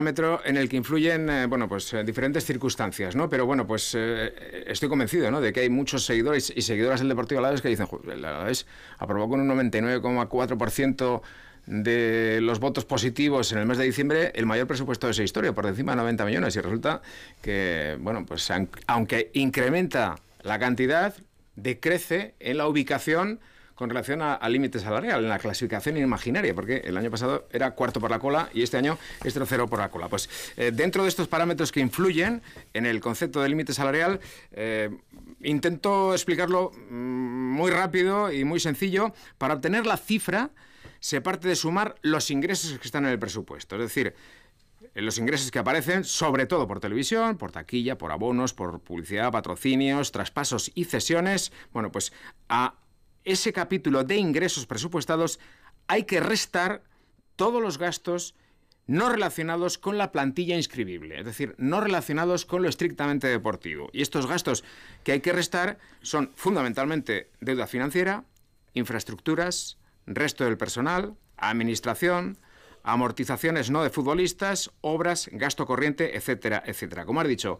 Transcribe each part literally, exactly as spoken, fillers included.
Metro en el que influyen eh, bueno, pues, eh, diferentes circunstancias, ¿no? Pero bueno, pues eh, estoy convencido, ¿no?, de que hay muchos seguidores y seguidoras del Deportivo Alavés que dicen, el Alavés aprobó con un noventa y nueve coma cuatro por ciento de los votos positivos en el mes de diciembre el mayor presupuesto de esa historia, por encima de noventa millones, y resulta que, bueno, pues aunque incrementa la cantidad, decrece en la ubicación con relación al límite salarial, en la clasificación imaginaria, porque el año pasado era cuarto por la cola y este año es tercero por la cola. Pues eh, dentro de estos parámetros que influyen en el concepto de límite salarial, eh, intento explicarlo mmm, muy rápido y muy sencillo. Para obtener la cifra se parte de sumar los ingresos que están en el presupuesto, es decir, los ingresos que aparecen, sobre todo por televisión, por taquilla, por abonos, por publicidad, patrocinios, traspasos y cesiones. Bueno, pues a ese capítulo de ingresos presupuestados hay que restar todos los gastos no relacionados con la plantilla inscribible, es decir, no relacionados con lo estrictamente deportivo. Y estos gastos que hay que restar son fundamentalmente deuda financiera, infraestructuras, resto del personal, administración, amortizaciones no de futbolistas, obras, gasto corriente, etcétera, etcétera. Como has dicho,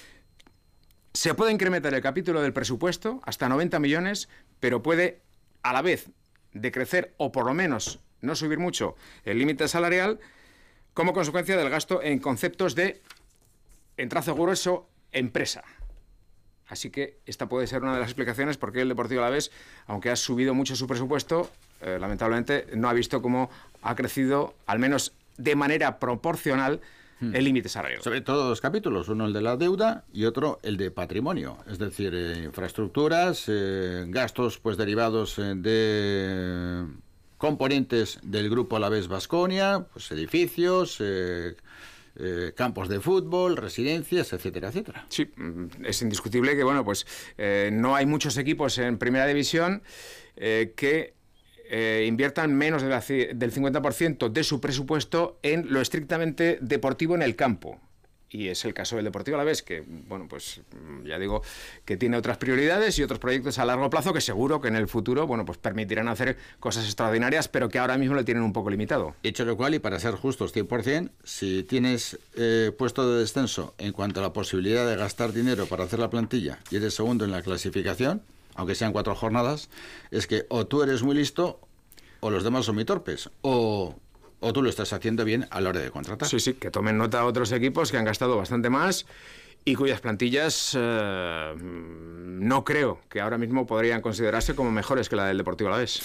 se puede incrementar el capítulo del presupuesto hasta noventa millones, pero puede a la vez decrecer o por lo menos no subir mucho el límite salarial como consecuencia del gasto en conceptos de, en trazo grueso, empresa. Así que esta puede ser una de las explicaciones por qué el Deportivo Alavés, aunque ha subido mucho su presupuesto, eh, lamentablemente no ha visto cómo ha crecido, al menos de manera proporcional, el límite salarial. Sobre todo dos capítulos, uno el de la deuda y otro el de patrimonio, es decir, eh, infraestructuras, eh, gastos pues derivados eh, de componentes del grupo Alavés Baskonia, pues edificios, eh, eh, campos de fútbol, residencias, etcétera, etcétera. Sí, es indiscutible que bueno, pues eh, no hay muchos equipos en primera división eh, que Eh, inviertan menos de la, del cincuenta por ciento de su presupuesto en lo estrictamente deportivo en el campo. Y es el caso del Deportivo Alavés, que, bueno, pues ya digo que tiene otras prioridades y otros proyectos a largo plazo que seguro que en el futuro, bueno, pues permitirán hacer cosas extraordinarias, pero que ahora mismo le tienen un poco limitado. Hecho lo cual, y para ser justos cien por ciento, si tienes eh, puesto de descenso en cuanto a la posibilidad de gastar dinero para hacer la plantilla y eres segundo en la clasificación, aunque sean cuatro jornadas, es que o tú eres muy listo o los demás son muy torpes, o, o tú lo estás haciendo bien a la hora de contratar. Sí, sí, que tomen nota otros equipos que han gastado bastante más y cuyas plantillas eh, no creo que ahora mismo podrían considerarse como mejores que la del Deportivo Alavés.